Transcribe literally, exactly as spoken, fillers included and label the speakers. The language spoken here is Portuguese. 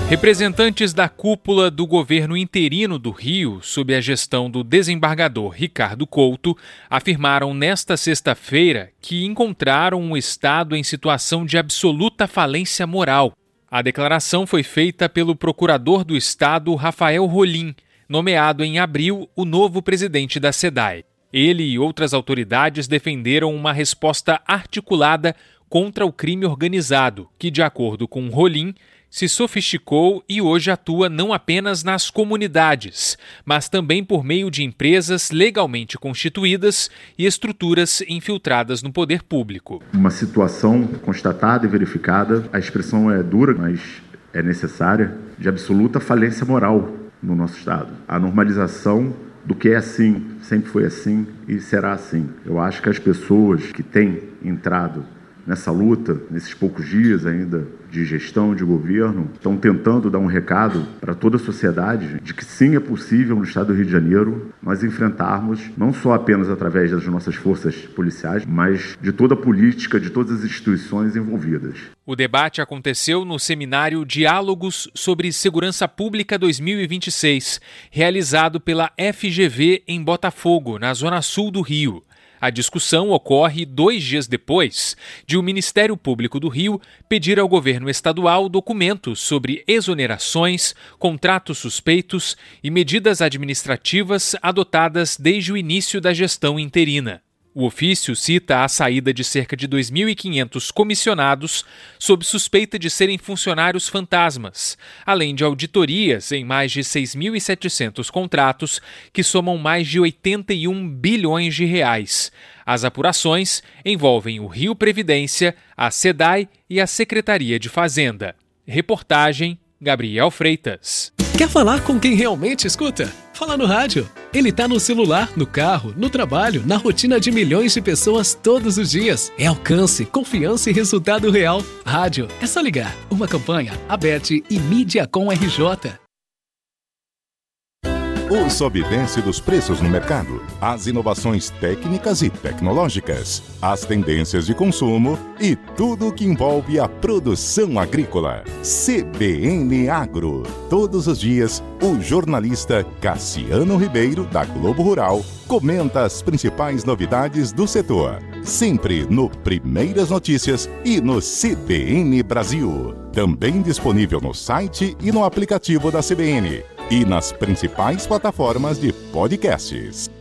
Speaker 1: Representantes da cúpula do governo interino do Rio, sob a gestão do desembargador Ricardo Couto, afirmaram nesta sexta-feira que encontraram o Estado em situação de absoluta falência moral. A declaração foi feita pelo procurador do Estado, Rafael Rolim, nomeado em abril o novo presidente da SEDAI. Ele e outras autoridades defenderam uma resposta articulada contra o crime organizado, que, de acordo com Rolim, se sofisticou e hoje atua não apenas nas comunidades, mas também por meio de empresas legalmente constituídas e estruturas infiltradas no poder público.
Speaker 2: Uma situação constatada e verificada, a expressão é dura, mas é necessária, de absoluta falência moral no nosso Estado. A normalização do que é assim, sempre foi assim e será assim. Eu acho que as pessoas que têm entrado nessa luta, nesses poucos dias ainda de gestão, de governo, estão tentando dar um recado para toda a sociedade de que sim, é possível no estado do Rio de Janeiro nós enfrentarmos, não só apenas através das nossas forças policiais, mas de toda a política, de todas as instituições envolvidas.
Speaker 1: O debate aconteceu no seminário Diálogos sobre Segurança Pública dois mil e vinte e seis, realizado pela F G V em Botafogo, na zona sul do Rio. A discussão ocorre dois dias depois de o Ministério Público do Rio pedir ao governo estadual documentos sobre exonerações, contratos suspeitos e medidas administrativas adotadas desde o início da gestão interina. O ofício cita a saída de cerca de dois mil e quinhentos comissionados sob suspeita de serem funcionários fantasmas, além de auditorias em mais de seis mil e setecentos contratos que somam mais de oitenta e um bilhões de reais. As apurações envolvem o Rio Previdência, a SEDAI e a Secretaria de Fazenda. Reportagem Gabriel Freitas.
Speaker 3: Quer falar com quem realmente escuta? Fala no rádio. Ele tá no celular, no carro, no trabalho, na rotina de milhões de pessoas todos os dias. É alcance, confiança e resultado real. Rádio, é só ligar. Uma campanha, Abete e Mediacom R J.
Speaker 4: O sobe e desce dos preços no mercado, as inovações técnicas e tecnológicas, as tendências de consumo e tudo o que envolve a produção agrícola. C B N Agro. Todos os dias, o jornalista Cassiano Ribeiro, da Globo Rural, comenta as principais novidades do setor. Sempre no Primeiras Notícias e no C B N Brasil. Também disponível no site e no aplicativo da C B N. E nas principais plataformas de podcasts.